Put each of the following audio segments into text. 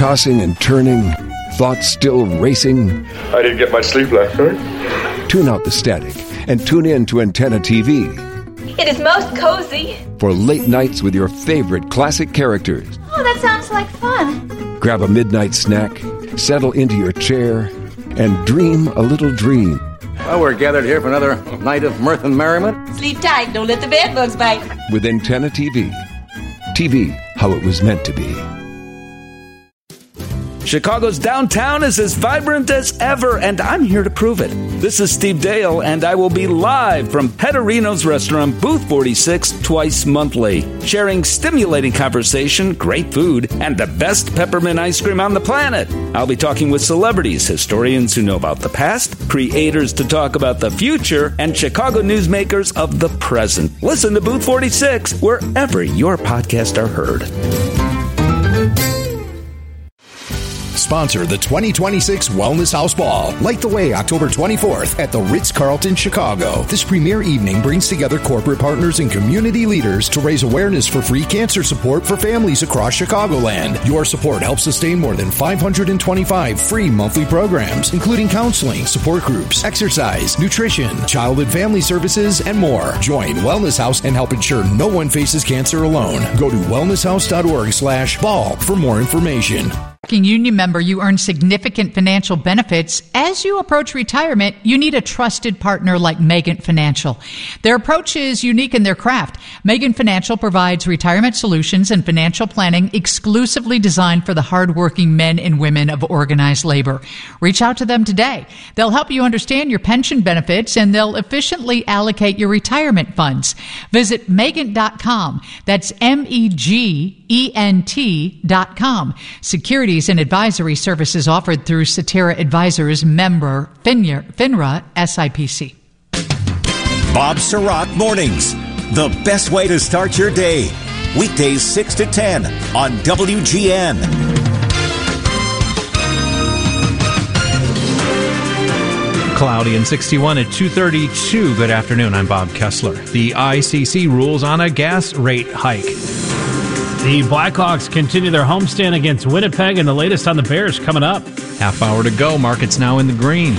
tossing and turning, thoughts still racing? I didn't get much sleep last night. Tune out the static and tune in to Antenna TV. It is most cozy. For late nights with your favorite classic characters. Oh, that sounds like fun. Grab a midnight snack, settle into your chair, and dream a little dream. Well, we're gathered here for another night of mirth and merriment. Sleep tight, don't let the bed bugs bite. With Antenna TV. TV, how it was meant to be. Chicago's downtown is as vibrant as ever, and I'm here to prove it. This is Steve Dale, and I will be live from Pedorino's Restaurant, Booth 46, twice monthly, sharing stimulating conversation, great food, and the best peppermint ice cream on the planet. I'll be talking with celebrities, historians who know about the past, creators to talk about the future, and Chicago newsmakers of the present. Listen to Booth 46 wherever your podcasts are heard. Sponsor the 2026 Wellness House Ball. Light the way October 24th at the Ritz-Carlton, Chicago. This premier evening brings together corporate partners and community leaders to raise awareness for free cancer support for families across Chicagoland. Your support helps sustain more than 525 free monthly programs, including counseling, support groups, exercise, nutrition, child and family services, and more. Join Wellness House and help ensure no one faces cancer alone. Go to wellnesshouse.org/ball for more information. Union member, you earn significant financial benefits. As you approach retirement, you need a trusted partner like Megan Financial. Their approach is unique in their craft. Megan Financial provides retirement solutions and financial planning exclusively designed for the hardworking men and women of organized labor. Reach out to them today. They'll help you understand your pension benefits, and they'll efficiently allocate your retirement funds. Visit Megent.com. That's MEGENT.com. Securities and advisory services offered through Cetera Advisors, member FINRA SIPC. Bob Surratt Mornings, the best way to start your day. Weekdays 6 to 10 on WGN. Cloudy and 61 at 2:32. Good afternoon. I'm Bob Kessler. The ICC rules on a gas rate hike. The Blackhawks continue their homestand against Winnipeg, and the latest on the Bears coming up. Half hour to go. Market's now in the green.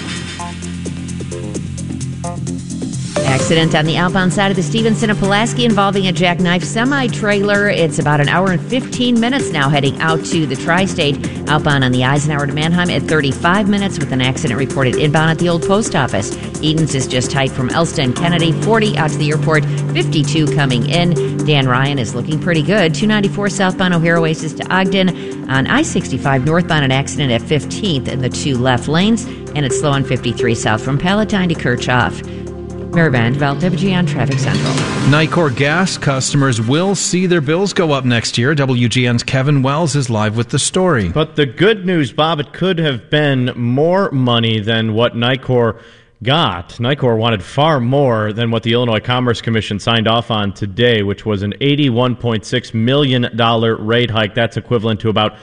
Accident on the outbound side of the Stevenson and Pulaski involving a jackknife semi-trailer. It's about an hour and 15 minutes now heading out to the Tri-State. Outbound on the Eisenhower to Manheim at 35 minutes with an accident reported inbound at the old post office. Edens is just tight from Elston. Kennedy, 40 out to the airport, 52 coming in. Dan Ryan is looking pretty good. 294 southbound O'Hare Oasis to Ogden. On I-65 northbound, an accident at 15th in the two left lanes. And it's slow on 53 south from Palatine to Kirchhoff. Mary Vanderveld, WGN Traffic Central. Nicor Gas customers will see their bills go up next year. WGN's Kevin Wells is live with the story. But the good news, Bob, it could have been more money than what Nicor got. Nicor wanted far more than what the Illinois Commerce Commission signed off on today, which was an $81.6 million rate hike. That's equivalent to about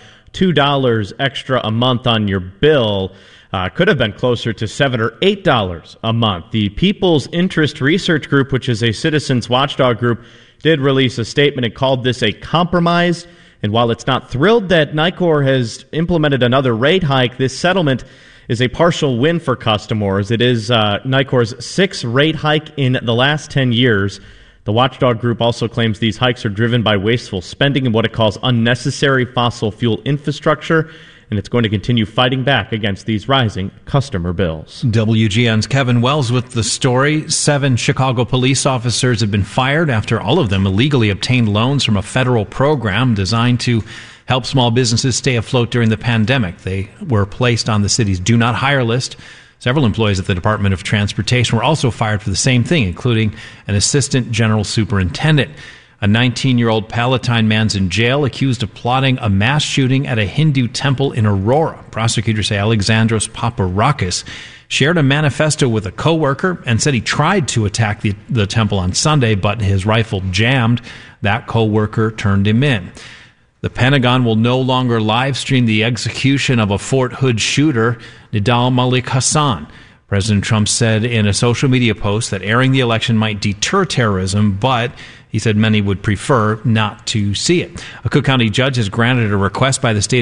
$2 extra a month on your bill. Could have been closer to $7 or $8 a month. The People's Interest Research Group, which is a citizens watchdog group, did release a statement and called this a compromise. And while it's not thrilled that Nicor has implemented another rate hike, this settlement is a partial win for customers. It is Nicor's 6th rate hike in the last 10 years. The watchdog group also claims these hikes are driven by wasteful spending and what it calls unnecessary fossil fuel infrastructure, and it's going to continue fighting back against these rising customer bills. WGN's Kevin Wells with the story. 7 Chicago police officers have been fired after all of them illegally obtained loans from a federal program designed to help small businesses stay afloat during the pandemic. They were placed on the city's do not hire list. Several employees at the Department of Transportation were also fired for the same thing, including an assistant general superintendent. A 19-year-old Palatine man's in jail accused of plotting a mass shooting at a Hindu temple in Aurora. Prosecutors say Alexandros Paparakis shared a manifesto with a coworker and said he tried to attack the temple on Sunday, but his rifle jammed. That coworker turned him in. The Pentagon will no longer live stream the execution of a Fort Hood shooter, Nidal Malik Hassan. President Trump said in a social media post that airing the election might deter terrorism, but he said many would prefer not to see it. A Cook County judge has granted a request by the state